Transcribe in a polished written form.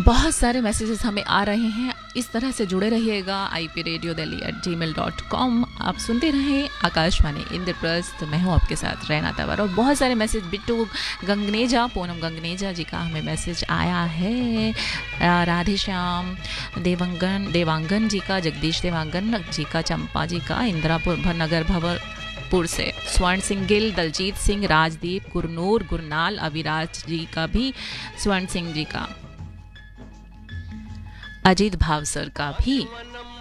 बहुत सारे मैसेजेस हमें आ रहे हैं, इस तरह से जुड़े रहिएगा ipradiodelhi@gmail.com। आप सुनते रहें आकाशवाणी इंद्रप्रस्थ, मैं हूँ आपके साथ रैना तंवर। और बहुत सारे मैसेज बिट्टू गंगनेजा, पूनम गंगनेजा जी का हमें मैसेज आया है, राधे श्याम देवांगन जी का, जगदीश देवांगन जी का, चंपा जी का, इंदिरापुर नगर भवरपुर से, स्वर्ण सिंह गिल, दलजीत सिंह, राजदीप, गुरनूर, गुरनाल, अविराज जी का भी, स्वर्ण सिंह जी का, अजीत भावसर का भी,